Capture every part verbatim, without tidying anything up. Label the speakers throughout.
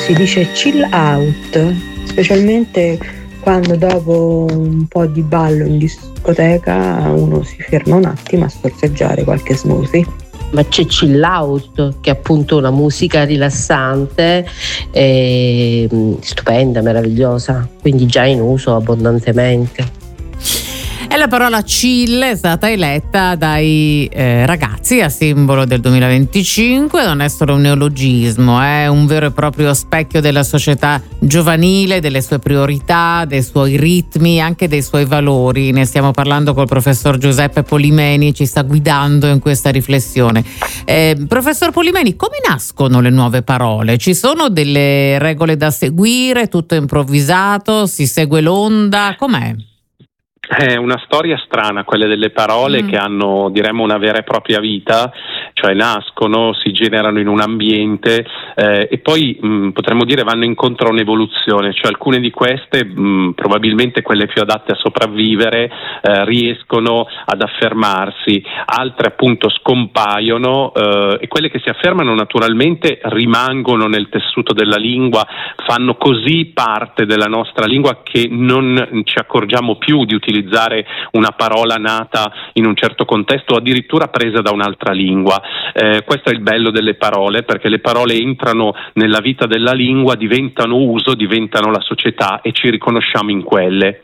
Speaker 1: si dice chill out, specialmente quando dopo un po' di ballo in discoteca uno si ferma un attimo a sorseggiare qualche smoothie.
Speaker 2: Ma c'è chill out, che è appunto una musica rilassante, e stupenda, meravigliosa, quindi già in uso abbondantemente.
Speaker 3: E la parola chill è stata eletta dai eh, ragazzi a simbolo del duemilaventicinque. Non è solo un neologismo, è un vero e proprio specchio della società giovanile, delle sue priorità, dei suoi ritmi, anche dei suoi valori. Ne stiamo parlando col professor Giuseppe Polimeni, ci sta guidando in questa riflessione. Eh, professor Polimeni, come nascono le nuove parole? Ci sono delle regole da seguire, tutto improvvisato, si segue l'onda, com'è?
Speaker 4: È una storia strana quelle delle parole, mm. che hanno, diremmo, una vera e propria vita, cioè nascono, si generano in un ambiente eh, e poi mh, potremmo dire vanno incontro a un'evoluzione, cioè alcune di queste, mh, probabilmente quelle più adatte a sopravvivere, eh, riescono ad affermarsi, altre appunto scompaiono eh, e quelle che si affermano naturalmente rimangono nel tessuto della lingua, fanno così parte della nostra lingua che non ci accorgiamo più di utilizzare utilizzare una parola nata in un certo contesto o addirittura presa da un'altra lingua. Eh, questo è il bello delle parole, perché le parole entrano nella vita della lingua, diventano uso, diventano la società e ci riconosciamo in quelle.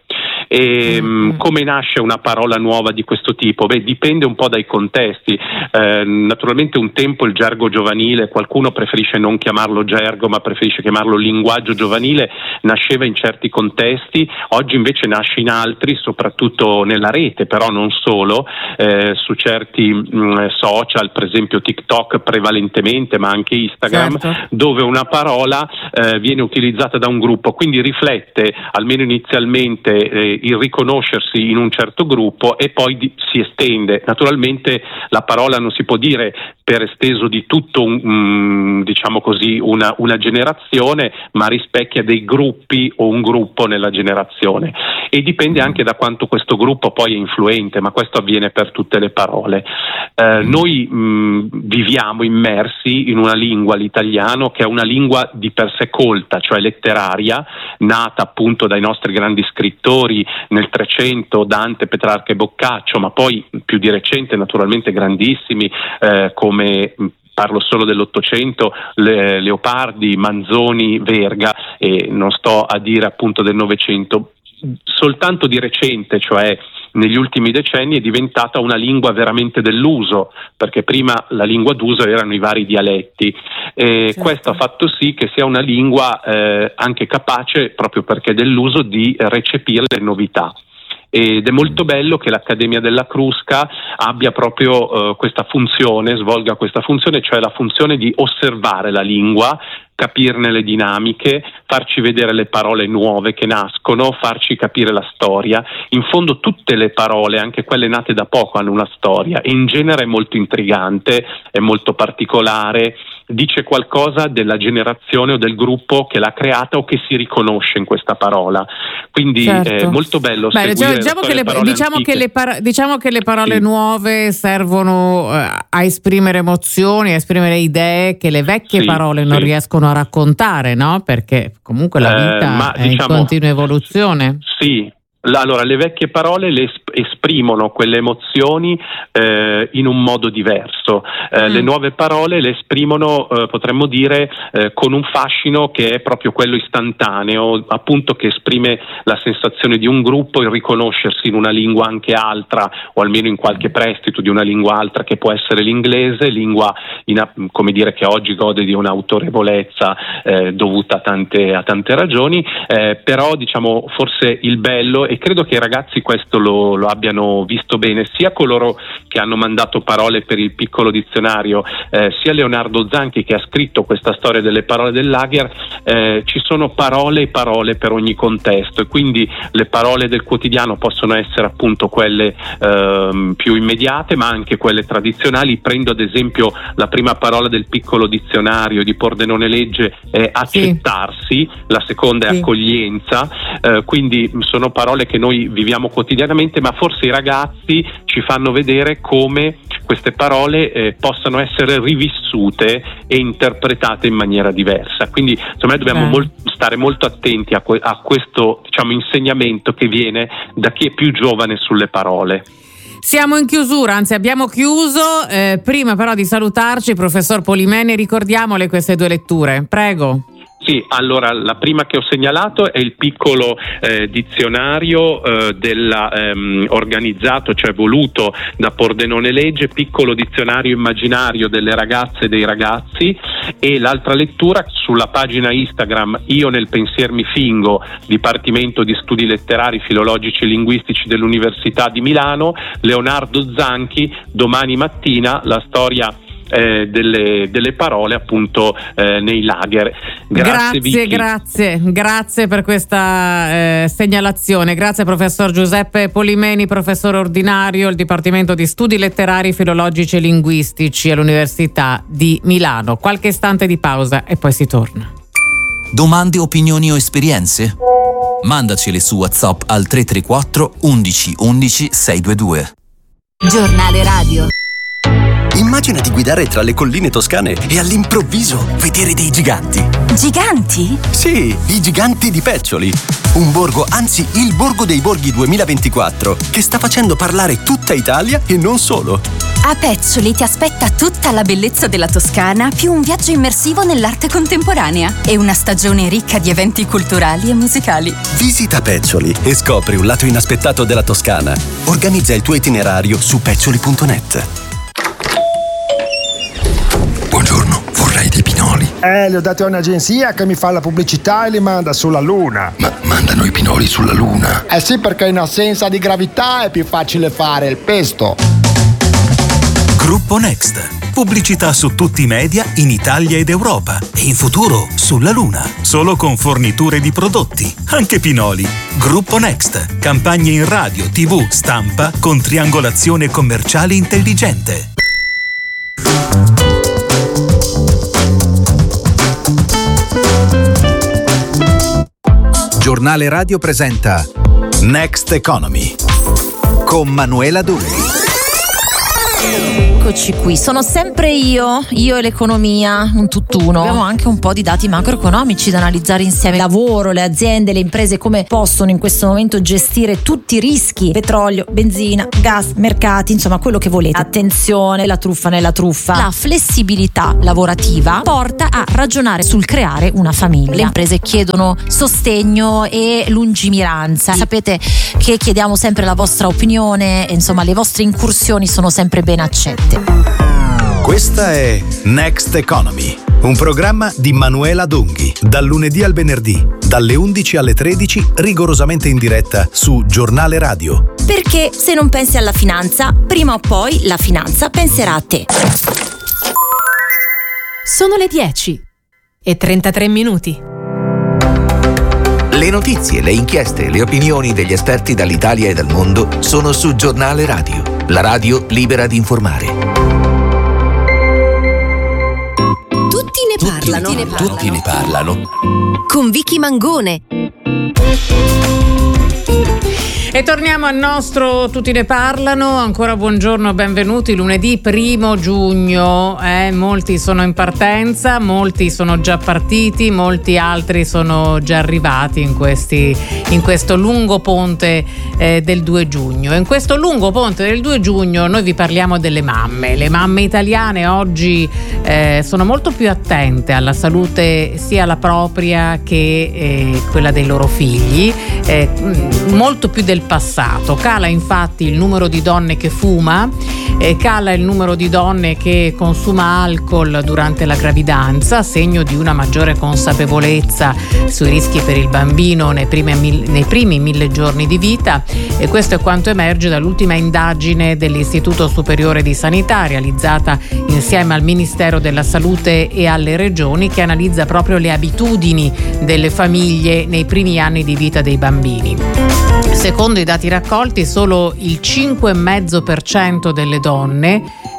Speaker 4: E mm-hmm. come nasce una parola nuova di questo tipo? Beh, dipende un po' dai contesti. Eh, naturalmente un tempo il gergo giovanile, qualcuno preferisce non chiamarlo gergo ma preferisce chiamarlo linguaggio giovanile, nasceva in certi contesti, oggi invece nasce in altri, soprattutto nella rete, però non solo, eh, su certi mh, social, per esempio TikTok prevalentemente, ma anche Instagram, certo. dove una parola eh, viene utilizzata da un gruppo, quindi riflette almeno inizialmente eh, il riconoscersi in un certo gruppo e poi di, si estende. Naturalmente la parola non si può dire per esteso di tutto un, um, diciamo così una, una generazione, ma rispecchia dei gruppi o un gruppo nella generazione, e dipende anche da quanto questo gruppo poi è influente, ma questo avviene per tutte le parole. Eh, noi mh, viviamo immersi in una lingua, l'italiano, che è una lingua di per sé colta, cioè letteraria, nata appunto dai nostri grandi scrittori nel Trecento, Dante, Petrarca e Boccaccio, ma poi più di recente naturalmente grandissimi eh, come parlo solo dell'Ottocento, le, Leopardi, Manzoni, Verga, e non sto a dire appunto del Novecento. Soltanto di recente, cioè negli ultimi decenni, è diventata una lingua veramente dell'uso, perché prima la lingua d'uso erano i vari dialetti, e certo. questo ha fatto sì che sia una lingua eh, anche capace, proprio perché dell'uso, di recepire le novità. Ed è molto bello che l'Accademia della Crusca abbia proprio uh, questa funzione, svolga questa funzione, cioè la funzione di osservare la lingua, capirne le dinamiche, farci vedere le parole nuove che nascono, farci capire la storia. In fondo tutte le parole, anche quelle nate da poco, hanno una storia, e in genere è molto intrigante, è molto particolare, dice qualcosa della generazione o del gruppo che l'ha creata o che si riconosce in questa parola. Quindi certo. è molto bello
Speaker 3: Beh,
Speaker 4: seguire
Speaker 3: diciamo,
Speaker 4: le
Speaker 3: che le, diciamo, che le par- diciamo che le parole sì. nuove servono uh, a esprimere emozioni, a esprimere idee che le vecchie sì, parole non sì. riescono a raccontare, no? Perché comunque la vita eh, ma, è diciamo, in continua evoluzione.
Speaker 4: Sì. Allora, le vecchie parole le esprimono quelle emozioni eh, in un modo diverso. Eh, mm. Le nuove parole le esprimono, eh, potremmo dire, eh, con un fascino che è proprio quello istantaneo, appunto, che esprime la sensazione di un gruppo, il riconoscersi in una lingua anche altra, o almeno in qualche prestito di una lingua altra, che può essere l'inglese, lingua in, come dire, che oggi gode di un'autorevolezza eh, dovuta a tante, a tante ragioni, eh, però diciamo forse il bello, e credo che i ragazzi questo lo, lo abbiano visto bene, sia coloro che hanno mandato parole per il piccolo dizionario, eh, sia Leonardo Zanchi, che ha scritto questa storia delle parole del Lager. Eh, ci sono parole e parole per ogni contesto, e quindi le parole del quotidiano possono essere appunto quelle eh, più immediate, ma anche quelle tradizionali. Prendo ad esempio la prima parola del piccolo dizionario di Pordenone Legge, è accettarsi, sì. la seconda è sì. accoglienza, eh, quindi sono parole che noi viviamo quotidianamente, ma forse i ragazzi ci fanno vedere come queste parole eh, possano essere rivissute e interpretate in maniera diversa. Quindi secondo me dobbiamo molt- stare molto attenti a, que- a questo, diciamo, insegnamento che viene da chi è più giovane sulle parole.
Speaker 3: Siamo in chiusura, anzi abbiamo chiuso, eh, prima però di salutarci, professor Polimeni, ricordiamole queste due letture, prego.
Speaker 4: Sì, allora la prima che ho segnalato è il piccolo eh, dizionario eh, della, ehm, organizzato, cioè voluto da Pordenone Legge, piccolo dizionario immaginario delle ragazze e dei ragazzi, e l'altra lettura sulla pagina Instagram Io nel pensier mi fingo, Dipartimento di Studi Letterari, Filologici e Linguistici dell'Università di Milano, Leonardo Zanchi, domani mattina la storia Eh, delle, delle parole appunto eh, nei lager. Grazie,
Speaker 3: grazie, grazie, grazie per questa eh, segnalazione. Grazie professor Giuseppe Polimeni, professore ordinario al Dipartimento di Studi Letterari, Filologici e Linguistici all'Università di Milano. Qualche istante di pausa e poi si torna.
Speaker 5: Domande, opinioni o esperienze? Mandacele su WhatsApp al tre tre quattro undici undici seicentodventidue.
Speaker 6: Giornale radio.
Speaker 7: Immagina di guidare tra le colline toscane e all'improvviso vedere dei giganti.
Speaker 6: Giganti?
Speaker 7: Sì, i giganti di Peccioli. Un borgo, anzi il Borgo dei Borghi duemilaventiquattro, che sta facendo parlare tutta Italia e non solo.
Speaker 6: A Peccioli ti aspetta tutta la bellezza della Toscana, più un viaggio immersivo nell'arte contemporanea e una stagione ricca di eventi culturali e musicali.
Speaker 7: Visita Peccioli e scopri un lato inaspettato della Toscana. Organizza il tuo itinerario su peccioli punto net.
Speaker 8: Buongiorno, vorrei dei pinoli.
Speaker 9: Eh, li ho dati a un'agenzia che mi fa la pubblicità e li manda sulla Luna.
Speaker 8: Ma mandano i pinoli sulla Luna?
Speaker 9: Eh sì, perché in assenza di gravità è più facile fare il pesto.
Speaker 10: Gruppo Next. Pubblicità su tutti i media in Italia ed Europa e in futuro sulla Luna. Solo con forniture di prodotti, anche pinoli. Gruppo Next. Campagne in radio, tivù, stampa con triangolazione commerciale intelligente.
Speaker 11: Giornale Radio presenta Next Economy con Manuela Dulli.
Speaker 12: Eccoci qui, sono sempre io, io e l'economia, un tutt'uno. Abbiamo anche un po' di dati macroeconomici da analizzare insieme. Il lavoro, le aziende, le imprese come possono in questo momento gestire tutti i rischi, petrolio, benzina, gas, mercati, insomma quello che volete. Attenzione, la truffa nella truffa. La flessibilità lavorativa porta a ragionare sul creare una famiglia. Le imprese chiedono sostegno e lungimiranza. Sapete che chiediamo sempre la vostra opinione, insomma le vostre incursioni sono sempre ben accette.
Speaker 11: Questa è Next Economy, un programma di Manuela Donghi, dal lunedì al venerdì, dalle undici alle tredici, rigorosamente in diretta su Giornale Radio.
Speaker 12: Perché se non pensi alla finanza, prima o poi la finanza penserà a te.
Speaker 13: Sono le dieci e trentatré minuti.
Speaker 14: Le notizie, le inchieste, le opinioni degli esperti dall'Italia e dal mondo sono su Giornale Radio, la radio libera di informare.
Speaker 6: Tutti ne parlano.
Speaker 14: Tutti ne parlano. Tutti ne parlano.
Speaker 6: Con Vicky Mangone.
Speaker 3: E torniamo al nostro Tutti ne parlano. Ancora buongiorno, benvenuti. Lunedì primo giugno, eh, molti sono in partenza, molti sono già partiti, molti altri sono già arrivati in, questi, in questo lungo ponte eh, del due giugno. In questo lungo ponte del due giugno noi vi parliamo delle mamme. Le mamme italiane oggi eh, sono molto più attente alla salute, sia la propria che eh, quella dei loro figli, eh, molto più del passato. Cala infatti il numero di donne che fuma, eh, cala il numero di donne che consuma alcol durante la gravidanza, segno di una maggiore consapevolezza sui rischi per il bambino nei primi, nei primi mille giorni di vita, e questo è quanto emerge dall'ultima indagine dell'Istituto Superiore di Sanità realizzata insieme al Ministero della Salute e alle Regioni, che analizza proprio le abitudini delle famiglie nei primi anni di vita dei bambini. Secondo i dati raccolti, solo il cinque virgola cinque per cento delle donne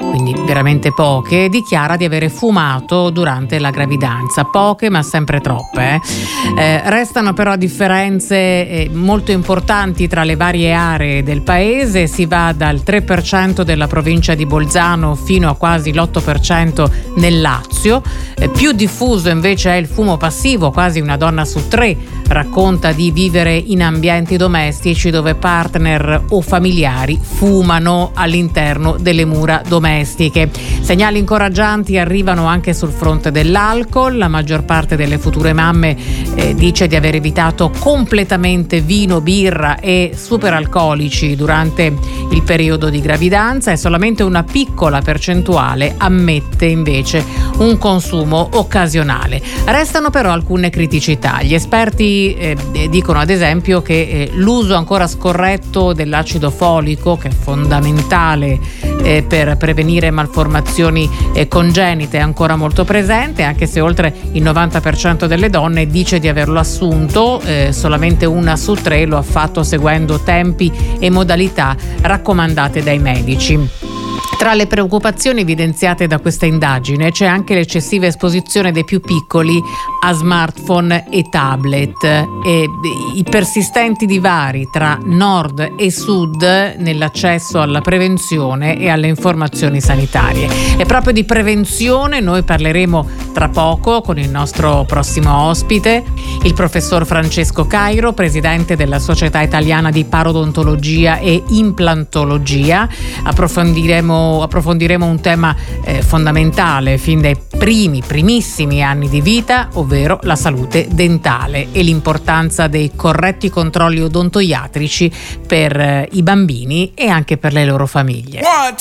Speaker 3: quindi veramente poche, dichiara di avere fumato durante la gravidanza. Poche ma sempre troppe. Eh. Eh, restano però differenze eh, molto importanti tra le varie aree del paese. Si va dal tre per cento della provincia di Bolzano fino a quasi l'otto per cento nel Lazio. Eh, più diffuso invece è il fumo passivo, quasi una donna su tre racconta di vivere in ambienti domestici dove partner o familiari fumano all'interno delle mura domestiche. Segnali incoraggianti arrivano anche sul fronte dell'alcol. La maggior parte delle future mamme eh, dice di aver evitato completamente vino, birra e superalcolici durante il periodo di gravidanza e solamente una piccola percentuale ammette invece un consumo occasionale. Restano però alcune criticità. Gli esperti eh, dicono ad esempio che eh, l'uso ancora scorretto dell'acido folico, che è fondamentale eh, per prevenire malformazioni eh, congenite, è ancora molto presente, anche se oltre il novanta per cento delle donne dice di averlo assunto, eh, solamente una su tre lo ha fatto seguendo tempi e modalità raccomandate dai medici. Tra le preoccupazioni evidenziate da questa indagine c'è anche l'eccessiva esposizione dei più piccoli a smartphone e tablet e i persistenti divari tra nord e sud nell'accesso alla prevenzione e alle informazioni sanitarie. E proprio di prevenzione noi parleremo tra poco con il nostro prossimo ospite, il professor Francesco Cairo, presidente della Società Italiana di Parodontologia e Implantologia. Approfondiremo approfondiremo un tema eh, fondamentale fin dai primi, primissimi anni di vita, ovvero la salute dentale e l'importanza dei corretti controlli odontoiatrici per eh, i bambini e anche per le loro famiglie.
Speaker 15: One,